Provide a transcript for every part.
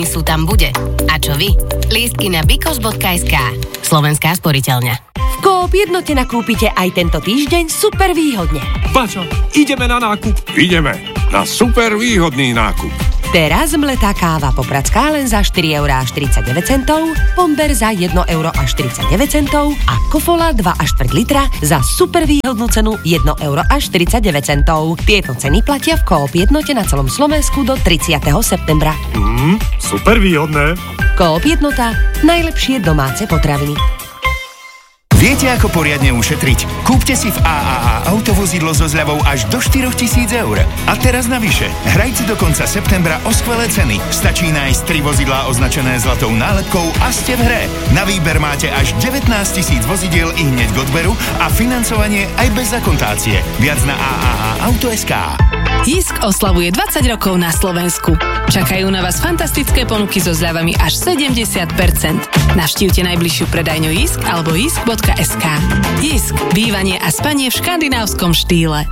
sú tam bude. A čo vy? Lístky na bikos.sk. Slovenská sporiteľňa. V Coop Jednote nakúpite aj tento týždeň super výhodne. Bačo, ideme na nákup. Ideme na super výhodný nákup. Teraz mletá káva Popradská len za 4,49 €, Pomber za 1,49 € a Kofola 2,4 litra za super výhodnú cenu 1,49 €. Tieto ceny platia v Coop Jednote na celom Slovensku do 30. septembra. Super výhodné. Coop Jednota, najlepšie domáce potraviny. Viete, ako poriadne ušetriť? Kúpte si v AAA autovozidlo so zľavou až do 4 000 €. A teraz navyše, hrajte do konca septembra o skvelé ceny. Stačí nájsť 3 vozidlá označené zlatou nálepkou a ste v hre. Na výber máte až 19 000 vozidiel i hneď k odberu a financovanie aj bez akontácie. Viac na AAA-auto.sk. JISK oslavuje 20 rokov na Slovensku. Čakajú na vás fantastické ponuky so zľavami až 70%. Navštívte najbližšiu predajňu JISK alebo jisk.sk. JISK. Bývanie a spanie v škandinávskom štýle.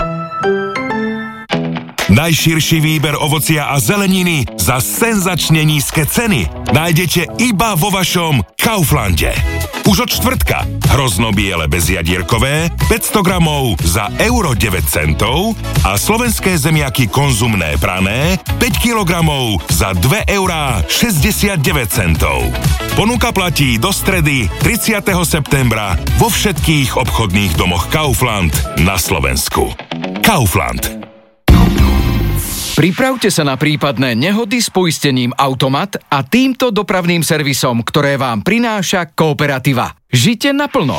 Najširší výber ovocia a zeleniny za senzačne nízke ceny nájdete iba vo vašom Kauflande. Už od štvrtka hroznobiele bezjadierkové 500 gramov za euro 9 centov a slovenské zemiaky konzumné prané 5 kilogramov za 2,69 €. Ponuka platí do stredy 30. septembra vo všetkých obchodných domoch Kaufland na Slovensku. Kaufland. Pripravte sa na prípadné nehody s poistením Automat a týmto dopravným servisom, ktoré vám prináša Kooperativa. Žite naplno.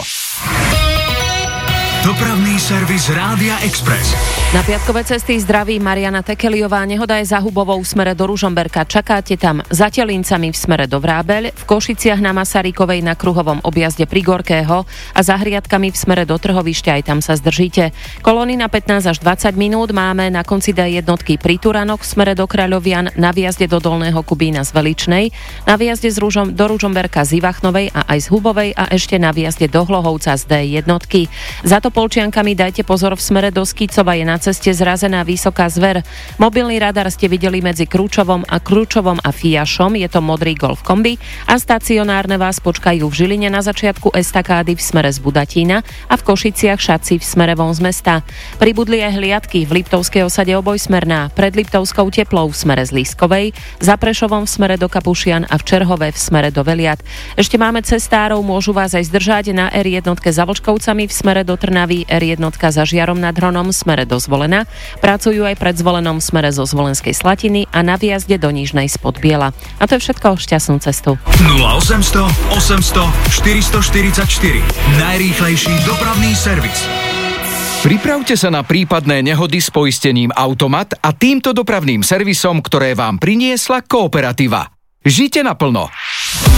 Dopravný servis Rádia Express. Na piatkové cesty zdraví Mariana Tekeliová. Nehoda je za Hubovou v smere do Ružomberka. Čakáte tam za Telincami v smere do Vrábeľ, v Košiciach na Masarykovej na kruhovom objazde pri Gorkého a za Hriadkami v smere do Trhovišťa, aj tam sa zdržíte. Kolóny na 15 až 20 minút máme na konci D1 pri Turanoch v smere do Kráľovian, na výjazde do Dolného Kubína z Veličnej, na výjazde do Ružomberka z Ivachnovej a aj z Hubovej a ešte na výjazde do Hlohovca z D1. Za to Polčiankami dajte pozor, v smere do Skicova je na ceste zrazená vysoká zver. Mobilný radar ste videli medzi Krúčovom a Fiašom, je to modrý Golf kombi a stacionárne vás počkajú v Žiline na začiatku estakády v smere z Budatína a v Košiciach Šaci v smere von z mesta. Pribudli aj hliadky v Liptovskej osade obojsmerná, pred Liptovskou Teplou v smere z Lískovej, za Prešovom v smere do Kapušian a v Čerhove v smere do Veliat. Ešte máme cestárov, môžu vás aj zdržať na R1 za Vlčkovcami v smere do Trnavy, R1 za Žiarom nad Hronom smere do Zvolena. Pracujú aj pred Zvolenom smere zo Zvolenskej Slatiny a na výjazde do Nížnej spod Biela. A to je všetko, šťastnú cestu. 0800 800 444. Najrýchlejší dopravný servis. Pripravte sa na prípadné nehody s poistením Automat a týmto dopravným servisom, ktoré vám priniesla Kooperativa. Žite naplno.